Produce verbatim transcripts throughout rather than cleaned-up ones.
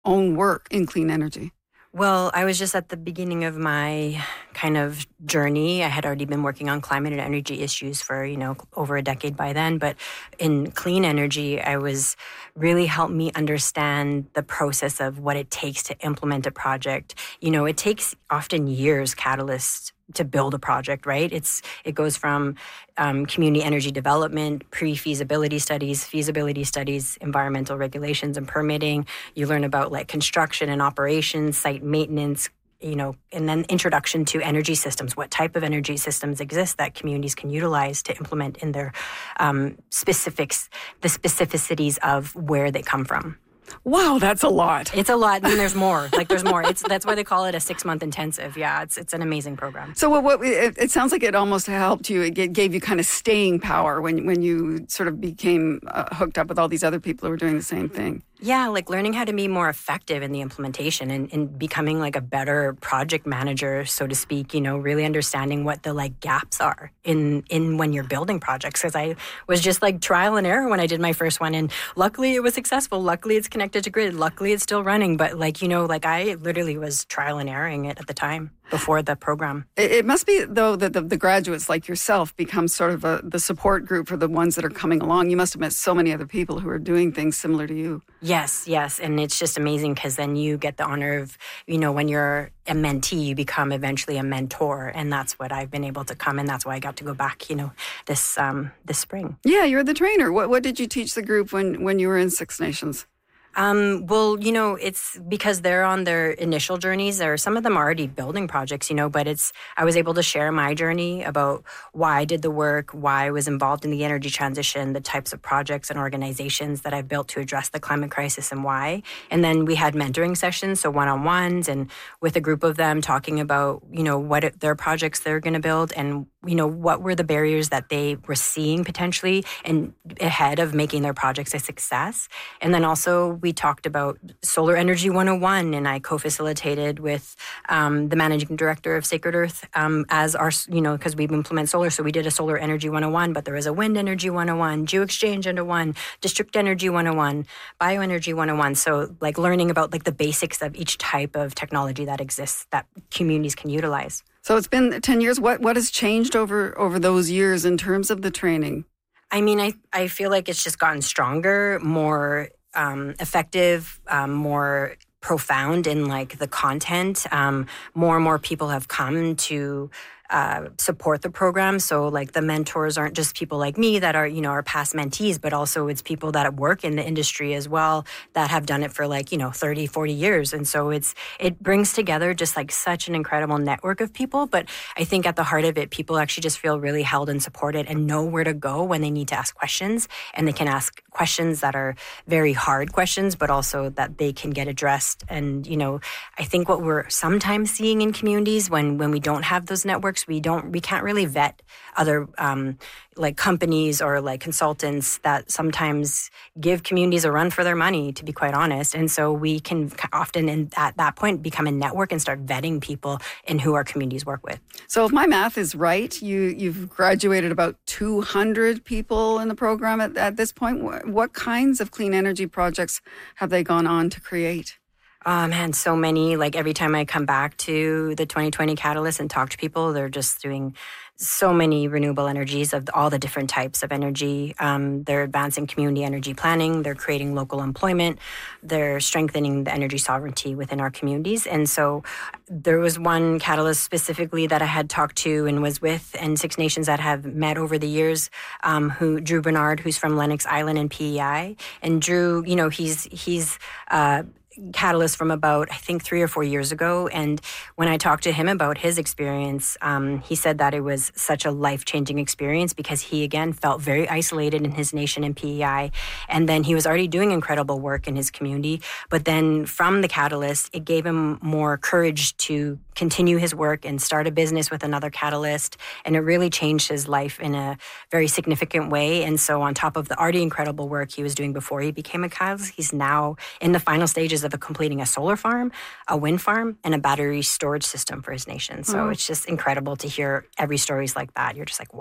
own work in clean energy? Well, I was just at the beginning of my kind of journey. I had already been working on climate and energy issues for, you know, over a decade by then. But in clean energy, I was really helped me understand the process of what it takes to implement a project. You know, it takes often years, Catalyst, to build a project, right? It's it goes from um, community energy development, pre-feasibility studies, feasibility studies, environmental regulations and permitting. You learn about like construction and operations, site maintenance, you know, and then introduction to energy systems. What type of energy systems exist that communities can utilize to implement in their um, specifics, the specificities of where they come from. Wow, that's a lot. It's a lot, and there's more. Like, there's more. It's that's why they call it a six-month intensive. Yeah, it's it's an amazing program. So what, what it, it sounds like it almost helped you. It gave you kind of staying power when when you sort of became uh, hooked up with all these other people who were doing the same thing. Yeah, like learning how to be more effective in the implementation and, and becoming like a better project manager, so to speak, you know, really understanding what the like gaps are in, in when you're building projects. Because I was just like trial and error when I did my first one. And luckily it was successful. Luckily it's connected to grid. Luckily it's still running. But like, you know, like I literally was trial and erroring it at the time before the program. It, it must be, though, that the, the graduates like yourself become sort of a, the support group for the ones that are coming along. You must have met so many other people who are doing things similar to you. Yes, yes. And it's just amazing because then you get the honor of, you know, when you're a mentee, you become eventually a mentor. And that's what I've been able to come. And that's why I got to go back, you know, this um, this spring. Yeah, you're the trainer. What what did you teach the group when, when you were in Six Nations? Um, well, you know, it's because they're on their initial journeys, or some of them are already building projects, you know, but it's, I was able to share my journey about why I did the work, why I was involved in the energy transition, the types of projects and organizations that I've built to address the climate crisis and why. And then we had mentoring sessions, so one-on-ones, and with a group of them talking about, you know, what it, their projects they're going to build and, you know, what were the barriers that they were seeing potentially and ahead of making their projects a success. And then also we talked about Solar Energy one oh one, and I co-facilitated with um, the managing director of Sacred Earth um, as our, you know, because we implement solar. So we did a Solar Energy one oh one, but there was a Wind Energy one oh one, Geo-Exchange one oh one, District Energy one oh one, Bioenergy one oh one. So like learning about like the basics of each type of technology that exists that communities can utilize. So it's been ten years. What what has changed over, over those years in terms of the training? I mean, I, I feel like it's just gotten stronger, more um, effective, um, more profound in like the content. Um, more and more people have come to uh, support the program. So like the mentors aren't just people like me that are, you know, are past mentees, but also it's people that work in the industry as well that have done it for like, you know, thirty, forty years. And so it's, it brings together just like such an incredible network of people. But I think at the heart of it, people actually just feel really held and supported and know where to go when they need to ask questions. And they can ask questions that are very hard questions, but also that they can get addressed. And, you know, I think what we're sometimes seeing in communities when, when we don't have those networks, we don't, we can't really vet other um, like companies or like consultants that sometimes give communities a run for their money, to be quite honest. And so we can often in, at that point become a network and start vetting people in who our communities work with. So if my math is right, you, you've graduated about two hundred people in the program at, at this point. What, what kinds of clean energy projects have they gone on to create? Oh man, so many. Like every time I come back to the twenty twenty Catalyst and talk to people, they're just doing so many renewable energies of all the different types of energy. Um, they're advancing community energy planning. They're creating local employment. They're strengthening the energy sovereignty within our communities. And so there was one Catalyst specifically that I had talked to and was with, and Six Nations that have met over the years, um, who Drew Bernard, who's from Lennox Island and P E I. And Drew, you know, he's, he's, uh, Catalyst from about, I think, three or four years ago. And when I talked to him about his experience, um, he said that it was such a life-changing experience because he, again, felt very isolated in his nation in P E I. And then he was already doing incredible work in his community. But then from the Catalyst, it gave him more courage to continue his work and start a business with another Catalyst. And it really changed his life in a very significant way. And so on top of the already incredible work he was doing before he became a Catalyst, he's now in the final stages of completing a solar farm, a wind farm, and a battery storage system for his nation. So oh. It's just incredible to hear every stories like that. You're just like, wow.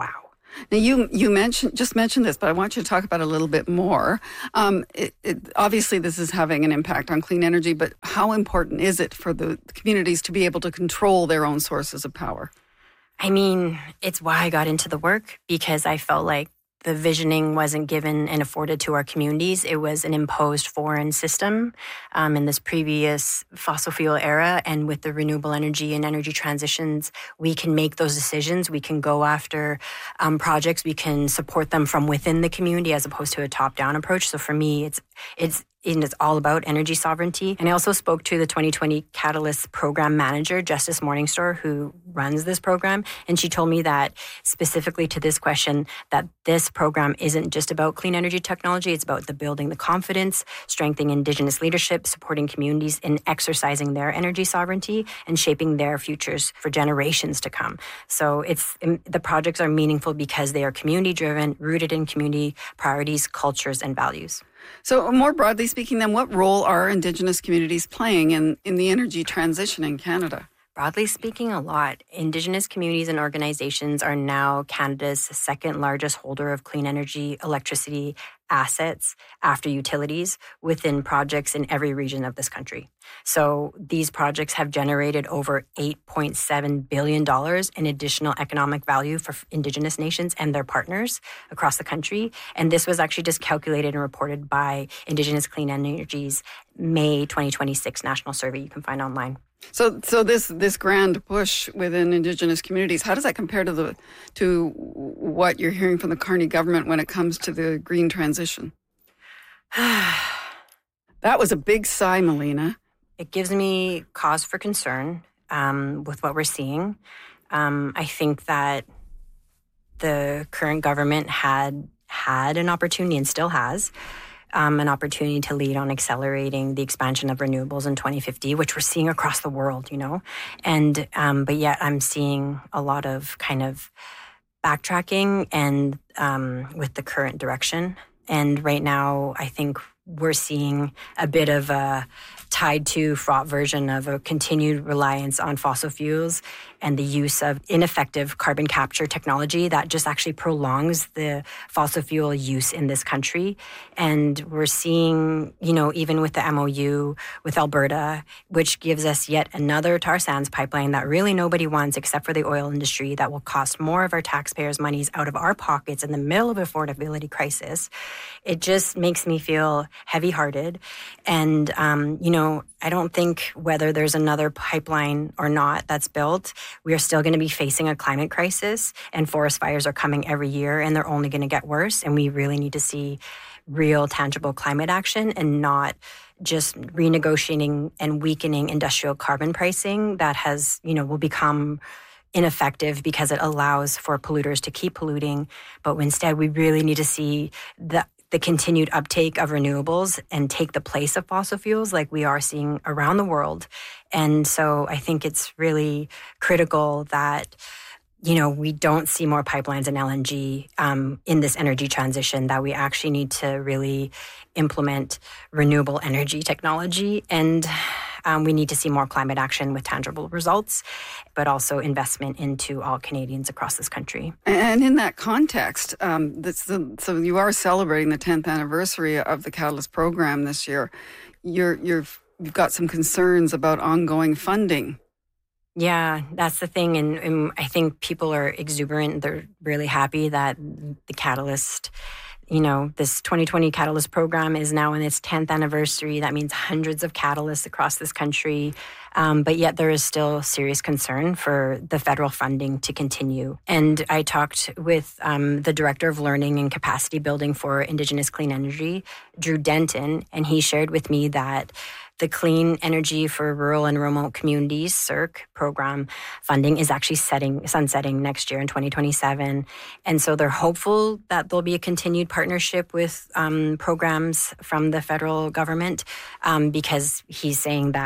Now, you you mentioned just mentioned this, but I want you to talk about it a little bit more. Um, it, it, obviously, this is having an impact on clean energy, but how important is it for the communities to be able to control their own sources of power? I mean, it's why I got into the work, because I felt like the visioning wasn't given and afforded to our communities. It was an imposed foreign system um, in this previous fossil fuel era. And with the renewable energy and energy transitions, we can make those decisions. We can go after um, projects. We can support them from within the community as opposed to a top-down approach. So for me, it's it's and it's all about energy sovereignty. And I also spoke to the twenty twenty Catalyst program manager, Justice Morningstar, who runs this program. And she told me that specifically to this question, that this program isn't just about clean energy technology. It's about the building the confidence, strengthening Indigenous leadership, supporting communities in exercising their energy sovereignty and shaping their futures for generations to come. So it's the projects are meaningful because they are community driven, rooted in community priorities, cultures, and values. So more broadly speaking, then, what role are Indigenous communities playing in, in the energy transition in Canada? Broadly speaking, a lot. Indigenous communities and organizations are now Canada's second largest holder of clean energy electricity assets after utilities within projects in every region of this country. So these projects have generated over eight point seven billion dollars in additional economic value for Indigenous nations and their partners across the country. And this was actually just calculated and reported by Indigenous Clean Energy's May twenty twenty-six national survey you can find online. So, so this this grand push within Indigenous communities, how does that compare to the to what you're hearing from the Carney government when it comes to the green transition? That was a big sigh, Melina. It gives me cause for concern um, with what we're seeing. Um, I think that the current government had had an opportunity and still has Um, an opportunity to lead on accelerating the expansion of renewables in twenty fifty, which we're seeing across the world, you know. And um, but yet I'm seeing a lot of kind of backtracking and um, with the current direction. And right now, I think we're seeing a bit of a tied to fraught version of a continued reliance on fossil fuels and the use of ineffective carbon capture technology that just actually prolongs the fossil fuel use in this country. And we're seeing, you know, even with the M O U with Alberta, which gives us yet another tar sands pipeline that really nobody wants except for the oil industry, that will cost more of our taxpayers' monies out of our pockets in the middle of affordability crisis. It just makes me feel heavy-hearted. And, um, you know, I don't think whether there's another pipeline or not that's built, we are still going to be facing a climate crisis, and forest fires are coming every year and they're only going to get worse. And we really need to see real tangible climate action and not just renegotiating and weakening industrial carbon pricing that has, you know, will become ineffective because it allows for polluters to keep polluting. But instead, we really need to see the the continued uptake of renewables and take the place of fossil fuels like we are seeing around the world. And so I think it's really critical that, you know, we don't see more pipelines and L N G um, in this energy transition, that we actually need to really implement renewable energy technology. And um, we need to see more climate action with tangible results, but also investment into all Canadians across this country. And in that context, um, this, the, so you are celebrating the tenth anniversary of the Catalyst program this year. You're, you're, you've got some concerns about ongoing funding. Yeah, that's the thing. And, and I think people are exuberant. They're really happy that the Catalyst, you know, this twenty twenty Catalyst program is now in its tenth anniversary. That means hundreds of catalysts across this country. Um, but yet there is still serious concern for the federal funding to continue. And I talked with um, the Director of Learning and Capacity Building for Indigenous Clean Energy, Drew Denton, and he shared with me that the Clean Energy for Rural and Remote Communities, C E R C program funding is actually setting sunsetting next year in twenty twenty-seven. And so they're hopeful that there'll be a continued partnership with um, programs from the federal government um, because he's saying that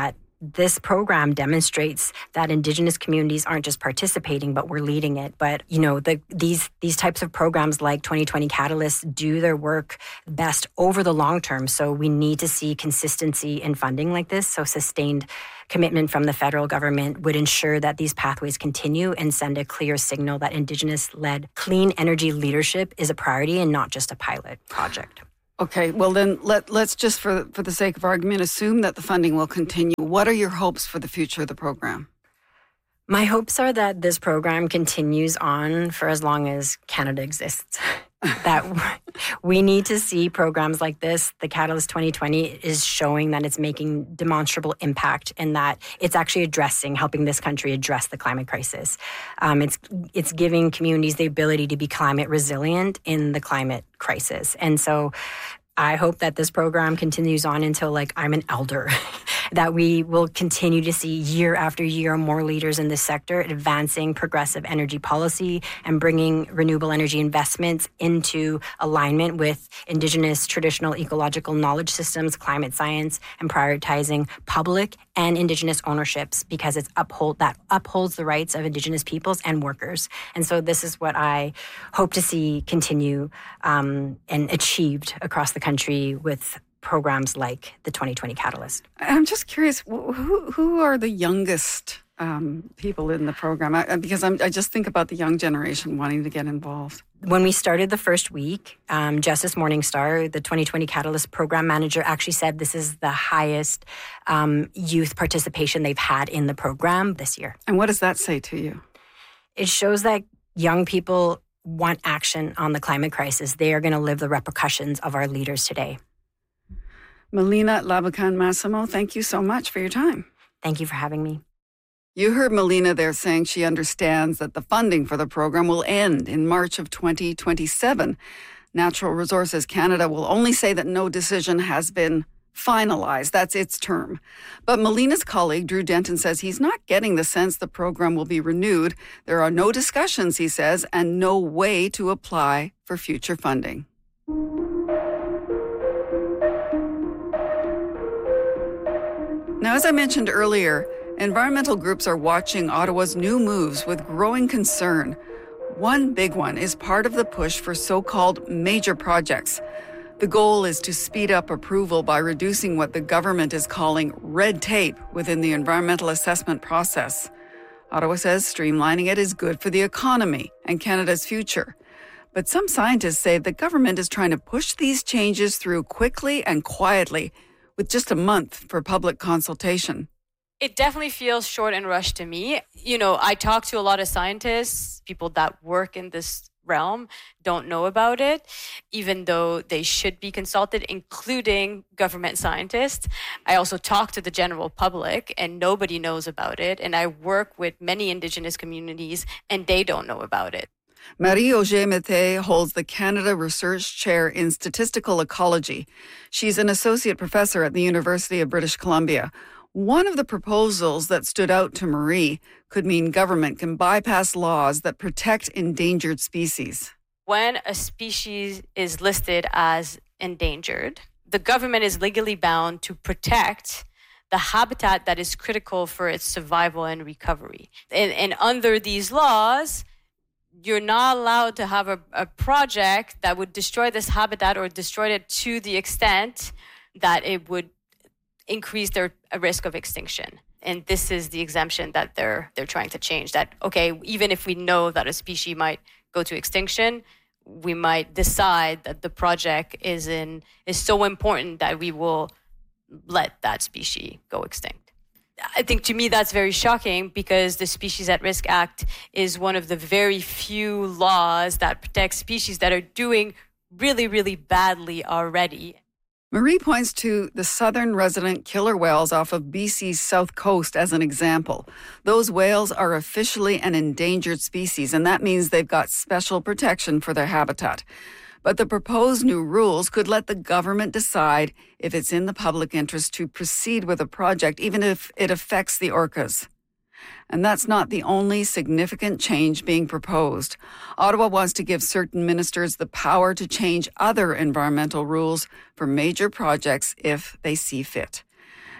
this program demonstrates that Indigenous communities aren't just participating, but we're leading it. But, you know, the, these these types of programs like twenty twenty Catalyst do their work best over the long term. So we need to see consistency in funding like this. So sustained commitment from the federal government would ensure that these pathways continue and send a clear signal that Indigenous-led clean energy leadership is a priority and not just a pilot project. Okay, well then let, let's just, for, for the sake of argument, assume that the funding will continue. What are your hopes for the future of the program? My hopes are that this program continues on for as long as Canada exists. That we need to see programs like this. The Catalyst twenty twenty is showing that it's making demonstrable impact and that it's actually addressing, helping this country address the climate crisis. Um, it's it's giving communities the ability to be climate resilient in the climate crisis. And so I hope that this program continues on until, like, I'm an elder, that we will continue to see year after year more leaders in this sector advancing progressive energy policy and bringing renewable energy investments into alignment with Indigenous traditional ecological knowledge systems, climate science, and prioritizing public and Indigenous ownerships, because it's uphold that upholds the rights of Indigenous peoples and workers. And so this is what I hope to see continue um, and achieved across the country with programs like the twenty twenty Catalyst. I'm just curious, who who are the youngest um, people in the program? I, because I'm, I just think about the young generation wanting to get involved. When we started the first week, um, Justice Morningstar, the twenty twenty Catalyst program manager, actually said this is the highest um, youth participation they've had in the program this year. And what does that say to you? It shows that young people want action on the climate crisis. They are going to live the repercussions of our leaders today. Melina Labakan-Massimo, thank you so much for your time. Thank you for having me. You heard Melina there saying she understands that the funding for the program will end in March of twenty twenty-seven. Natural Resources Canada will only say that no decision has been finalized. That's its term. But Melina's colleague, Drew Denton, says he's not getting the sense the program will be renewed. There are no discussions, he says, and no way to apply for future funding. Now, as I mentioned earlier, environmental groups are watching Ottawa's new moves with growing concern. One big one is part of the push for so-called major projects. The goal is to speed up approval by reducing what the government is calling red tape within the environmental assessment process. Ottawa says streamlining it is good for the economy and Canada's future. But some scientists say the government is trying to push these changes through quickly and quietly, with just a month for public consultation. It definitely feels short and rushed to me. You know, I talk to a lot of scientists, people that work in this realm don't know about it, even though they should be consulted, including government scientists. I also talk to the general public and nobody knows about it. And I work with many Indigenous communities and they don't know about it. Marie-Auger Mete holds the Canada Research Chair in Statistical Ecology. She's an associate professor at the University of British Columbia. One of the proposals that stood out to Marie could mean government can bypass laws that protect endangered species. When a species is listed as endangered, the government is legally bound to protect the habitat that is critical for its survival and recovery. And, and under these laws, you're not allowed to have a, a project that would destroy this habitat or destroy it to the extent that it would increase their risk of extinction. And this is the exemption that they're they're trying to change. That, okay, even if we know that a species might go to extinction, we might decide that the project is in is so important that we will let that species go extinct. I think to me that's very shocking because the Species at Risk Act is one of the very few laws that protect species that are doing really, really badly already. Marie points to the southern resident killer whales off of B C's south coast as an example. Those whales are officially an endangered species, and that means they've got special protection for their habitat. But the proposed new rules could let the government decide if it's in the public interest to proceed with a project, even if it affects the orcas. And that's not the only significant change being proposed. Ottawa wants to give certain ministers the power to change other environmental rules for major projects if they see fit.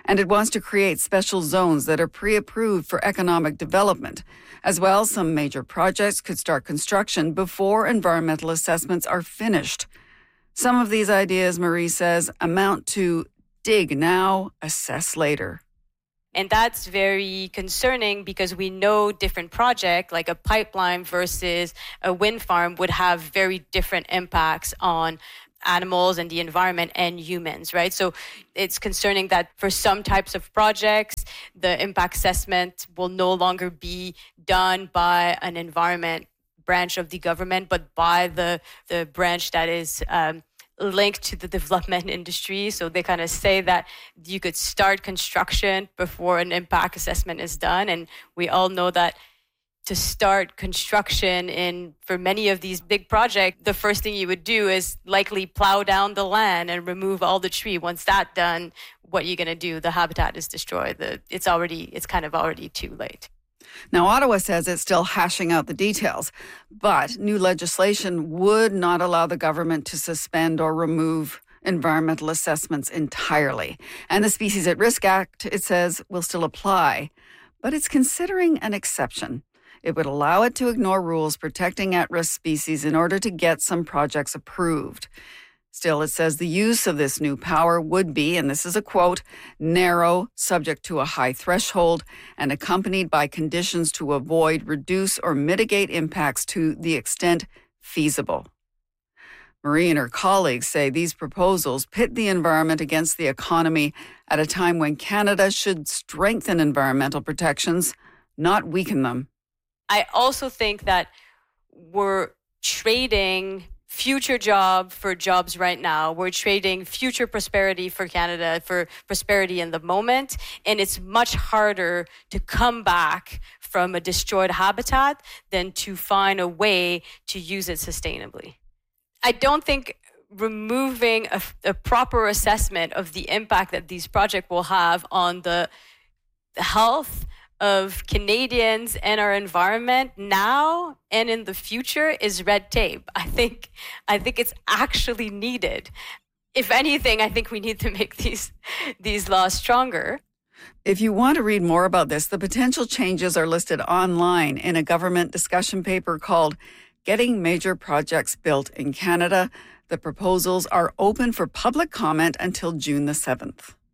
And it wants to create special zones that are pre-approved for economic development. As well, some major projects could start construction before environmental assessments are finished. Some of these ideas, Marie says, amount to dig now, assess later. And that's very concerning because we know different projects, like a pipeline versus a wind farm, would have very different impacts on animals and the environment and humans, right? So it's concerning that for some types of projects, the impact assessment will no longer be done by an environment branch of the government, but by the, the branch that is um, linked to the development industry. So they kind of say that you could start construction before an impact assessment is done. And we all know that to start construction in for many of these big projects, the first thing you would do is likely plow down the land and remove all the tree. Once that's done, what are you going to do? The habitat is destroyed. The, it's already, it's kind of already too late. Now, Ottawa says it's still hashing out the details, but new legislation would not allow the government to suspend or remove environmental assessments entirely. And the Species at Risk Act, it says, will still apply, but it's considering an exception. It would allow it to ignore rules protecting at-risk species in order to get some projects approved. Still, it says the use of this new power would be, and this is a quote, narrow, subject to a high threshold, and accompanied by conditions to avoid, reduce, or mitigate impacts to the extent feasible. Marie and her colleagues say these proposals pit the environment against the economy at a time when Canada should strengthen environmental protections, not weaken them. I also think that we're trading future job for jobs right now. We're trading future prosperity for Canada for prosperity in the moment. And it's much harder to come back from a destroyed habitat than to find a way to use it sustainably. I don't think removing a, a proper assessment of the impact that these projects will have on the health of Canadians and our environment now and in the future is red tape. I think I think it's actually needed. If anything, I think we need to make these these laws stronger. If you want to read more about this, the potential changes are listed online in a government discussion paper called Getting Major Projects Built in Canada. The proposals are open for public comment until June the seventh.